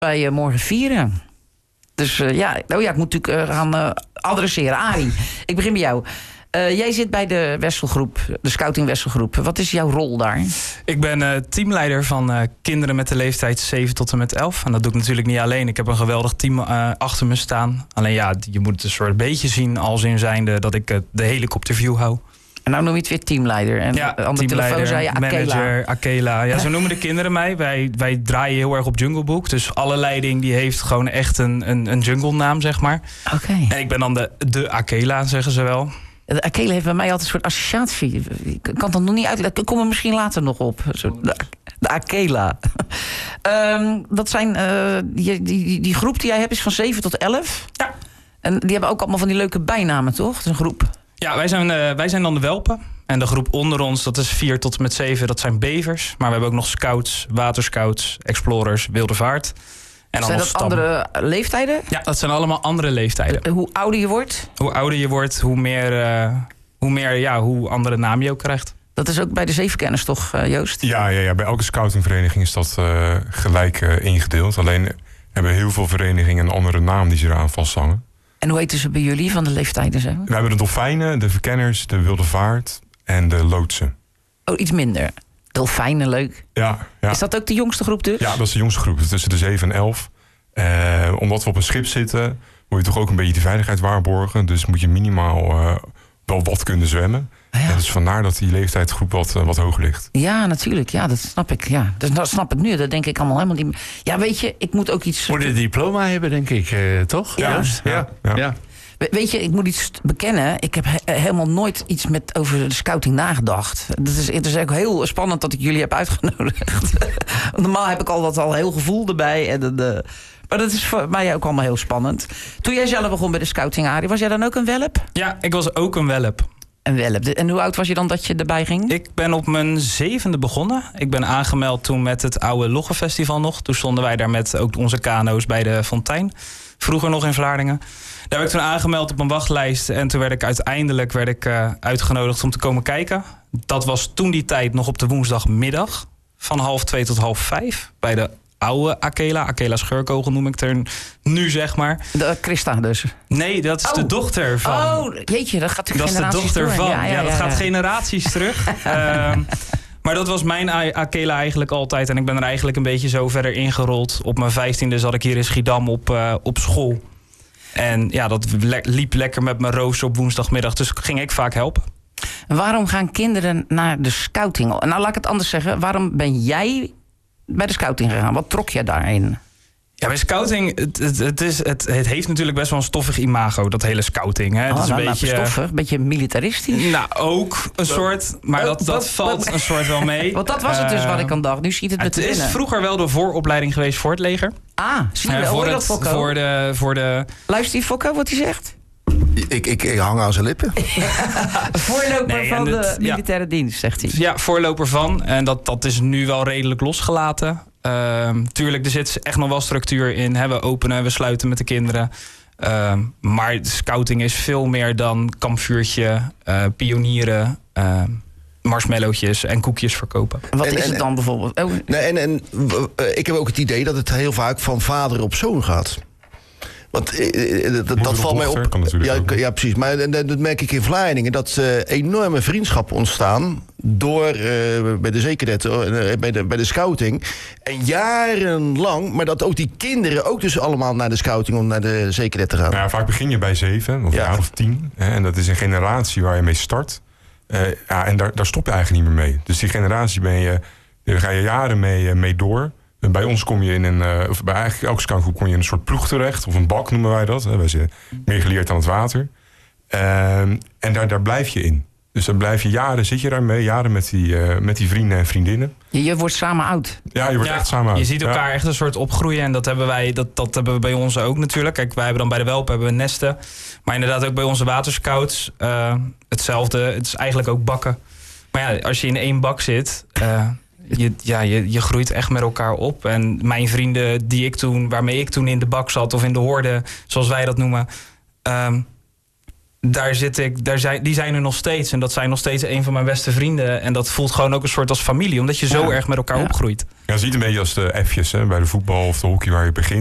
wij morgen vieren. Dus ik moet natuurlijk gaan adresseren. Arie, ik begin bij jou. Jij zit bij de Wesselgroep, de Scouting Wesselgroep. Wat is jouw rol daar? Ik ben teamleider van kinderen met de leeftijd 7 tot en met 11. En dat doe ik natuurlijk niet alleen. Ik heb een geweldig team achter me staan. Alleen je moet het een soort beetje zien als in zijnde dat ik de helikopterview hou. En nou noem je het weer teamleider. En aan de telefoon zei je Akela. Manager, Akela. Ja, zo noemen de kinderen mij. Wij draaien heel erg op Jungle Book. Dus alle leiding die heeft gewoon echt een jungle naam, zeg maar. Oké. En ik dan de Akela, zeggen ze wel. De Akela heeft bij mij altijd een soort associatie. Ik kan dat nog niet uitleggen. Ik kom er misschien later nog op. De Akela. Dat zijn die groep die jij hebt is van 7 tot 11. Ja. En die hebben ook allemaal van die leuke bijnamen, toch? Dat is een groep. Ja, wij zijn dan de Welpen. En de groep onder ons, dat is 4 tot en met 7, dat zijn bevers. Maar we hebben ook nog scouts, waterscouts, explorers, wilde vaart. En zijn dat andere leeftijden? Ja, dat zijn allemaal andere leeftijden. Hoe ouder je wordt? Hoe ouder je wordt, hoe andere naam je ook krijgt. Dat is ook bij de zevenkenners toch, Joost? Ja, bij elke scoutingvereniging is dat gelijk ingedeeld. Alleen hebben heel veel verenigingen een andere naam die ze eraan vasthangen. En hoe heten ze bij jullie van de leeftijden? Zo? We hebben de dolfijnen, de verkenners, de wilde vaart en de loodsen. Oh, iets minder. Dolfijnen, leuk. Ja. Is dat ook de jongste groep dus? Ja, dat is de jongste groep, tussen de 7 en 11. Omdat we op een schip zitten, moet je toch ook een beetje de veiligheid waarborgen. Dus moet je minimaal wel wat kunnen zwemmen. Ja. Dus vandaar dat die leeftijdsgroep wat hoger ligt. Ja, natuurlijk. Ja, dat snap ik. Ja. Dat snap ik nu. Dat denk ik allemaal helemaal niet. Ja, weet je, ik moet ook iets... Moet een diploma hebben, denk ik, toch? Ja. Weet je, ik moet iets bekennen. Ik heb helemaal nooit iets over de scouting nagedacht. Het is ook heel spannend dat ik jullie heb uitgenodigd. Normaal heb ik al heel gevoel erbij. Maar dat is voor mij ook allemaal heel spannend. Toen jij zelf begon bij de scouting, Arie, was jij dan ook een welp? Ja, ik was ook een welp. Een welp. En hoe oud was je dan dat je erbij ging? Ik ben op mijn 7e begonnen. Ik ben aangemeld toen met het oude Loggenfestival nog. Toen stonden wij daar met ook onze kano's bij de fontein. Vroeger nog in Vlaardingen. Daar werd ik toen aangemeld op een wachtlijst. En toen werd ik uiteindelijk uitgenodigd om te komen kijken. Dat was toen die tijd nog op de woensdagmiddag. Van 2:30 tot 5:30. Bij de oude Akela. Akela Scheurkogel noem ik er nu, zeg maar. De Christa dus? Nee, dat is de dochter van. Oh, jeetje, dat gaat generaties terug. Dat is de dochter door. van. Ja, dat gaat generaties terug. Maar dat was mijn Akela eigenlijk altijd. En ik ben er eigenlijk een beetje zo verder ingerold. Op mijn 15e zat ik hier in Schiedam op school. En ja, dat liep lekker met mijn roos op woensdagmiddag. Dus ging ik vaak helpen. Waarom gaan kinderen naar de scouting? Nou, laat ik het anders zeggen. Waarom ben jij bij de scouting gegaan? Wat trok je daarin? Ja, bij scouting, het heeft natuurlijk best wel een stoffig imago, dat hele scouting. Hè? Het is een beetje stoffig, een beetje militaristisch. Nou, ook een soort, maar dat valt een soort wel mee. Want dat was het dus wat ik aan dacht. Nu schiet het met Het is vroeger wel de vooropleiding geweest voor het leger. Zie je wel, hoor je dat, Fokko? Voor de... Luister je, Fokko, wat hij zegt? Ik hang aan zijn lippen. Voorloper van de militaire dienst, zegt hij. Ja, voorloper van. En dat is nu wel redelijk losgelaten. Tuurlijk, er zit echt nog wel structuur in. Hè? We openen, we sluiten met de kinderen. Maar scouting is veel meer dan kampvuurtje, pionieren, marshmallowtjes en koekjes verkopen. Wat is het dan bijvoorbeeld? Oh. Nee, ik heb ook het idee dat het heel vaak van vader op zoon gaat. Want dat valt mij op. Ja, precies. Maar dat merk ik in Vlaardingen. Dat enorme vriendschappen ontstaan door bij de zekerheid, bij de scouting. En jarenlang, maar dat ook die kinderen ook dus allemaal naar de scouting om naar de zekerheid te gaan. Nou ja, vaak begin je bij 7 of een jaar of 10. En dat is een generatie waar je mee start. En daar stop je eigenlijk niet meer mee. Dus die generatie daar ga je jaren mee door. Bij ons kom je bij eigenlijk elke scoutgroep kom je in een soort ploeg terecht. Of een bak noemen wij dat. Wij zijn meer geleerd aan het water. En daar blijf je in. Dus dan blijf je zit je daar mee. Jaren met die vrienden en vriendinnen. Je wordt samen oud. Ja, je wordt echt samen oud. Je ziet elkaar echt een soort opgroeien. En dat hebben we bij ons ook natuurlijk. Kijk, wij hebben dan bij de Welpen nesten. Maar inderdaad ook bij onze waterscouts hetzelfde. Het is eigenlijk ook bakken. Maar ja, als je in 1 bak zit... Je groeit echt met elkaar op. En mijn vrienden waarmee ik toen in de bak zat... of in de horde, zoals wij dat noemen... die zijn er nog steeds. En dat zijn nog steeds een van mijn beste vrienden. En dat voelt gewoon ook een soort als familie. Omdat je zo erg met elkaar opgroeit. Ja, je ziet een beetje als de F'jes bij de voetbal of de hockey waar je begint.